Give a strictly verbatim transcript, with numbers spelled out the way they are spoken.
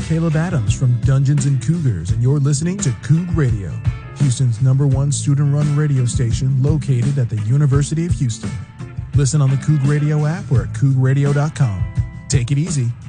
Caleb Adams from Dungeons and Cougars, and you're listening to Coug Radio, Houston's number one student-run radio station located at the University of Houston. Listen on the Coug Radio app or at coug radio dot com. Take it easy